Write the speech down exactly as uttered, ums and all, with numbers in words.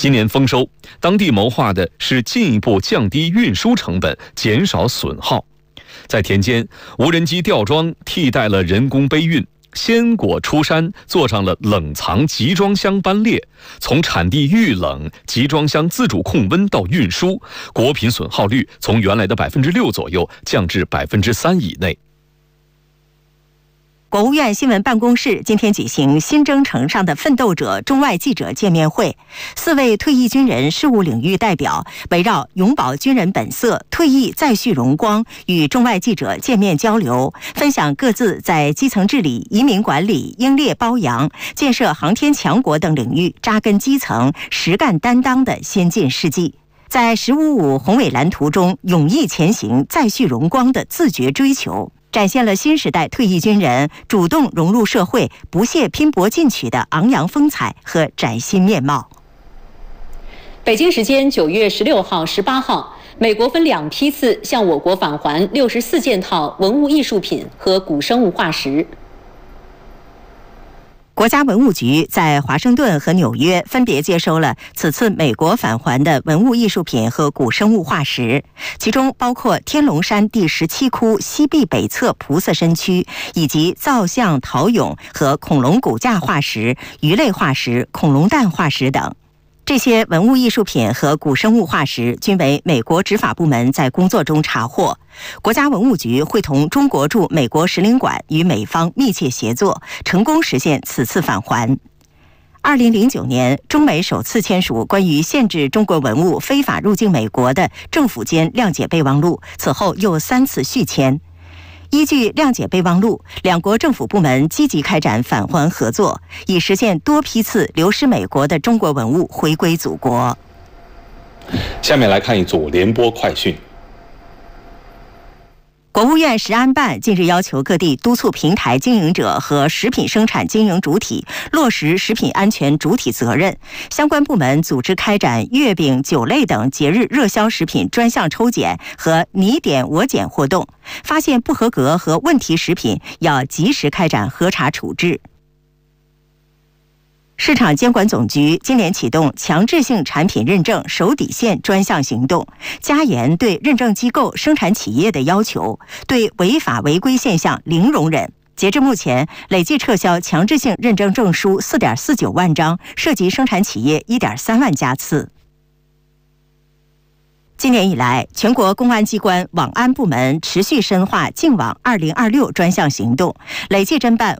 今年丰收，当地谋划的是进一步降低运输成本，减少损耗。在田间，无人机吊装替代了人工背运，鲜果出山做上了冷藏集装箱班列，从产地预冷、集装箱自主控温到运输，果品损耗率从原来的百分之六左右降至百分之三以内。 国务院新闻办公室今天举行新征程上的奋斗者中外记者见面会，四位退役军人事务领域代表围绕永葆军人本色、退役再续荣光与中外记者见面交流，分享各自在基层治理、移民管理、英烈褒扬、建设航天强国等领域扎根基层、实干担当的先进事迹。在十五五宏伟蓝图中勇毅前行、再续荣光的自觉追求，展现了新时代退役军人主动融入社会、不懈拼搏进取的昂扬风采和崭新面貌。 北京时间九月十六号、十八号，美国分两批次向我国返还六十四件套文物艺术品和古生物化石。 国家文物局在华盛顿和纽约分别接收了此次美国返还的文物艺术品和古生物化石，其中包括天龙山第十七窟西壁北侧菩萨身躯，以及造像陶俑和恐龙骨架化石、鱼类化石、恐龙蛋化石等。这些文物艺术品和古生物化石均为美国执法部门在工作中查获。国家文物局会同中国驻美国使领馆与美方密切协作，成功实现此次返还。二零零九年，中美首次签署关于限制中国文物非法入境美国的政府间谅解备忘录，此后又三次续签。依据谅解备忘录，两国政府部门积极开展返还合作，以实现多批次流失美国的中国文物回归祖国。 下面来看一组联播快讯。 国务院食安办近日要求各地督促平台经营者和食品生产经营主体落实食品安全主体责任，相关部门组织开展月饼、酒类等节日热销食品专项抽检和你点我检活动，发现不合格和问题食品要及时开展核查处置。市场监管总局今年启动强制性产品认证守底线专项行动，加严对认证机构、生产企业的要求，对违法违规现象零容忍。截至目前，累计撤销强制性认证证书 四点四九万张，涉及生产企业 一点三万家次。今年以来，全国公安机关网安部门持续深化净网二零二六专项行动，累计侦办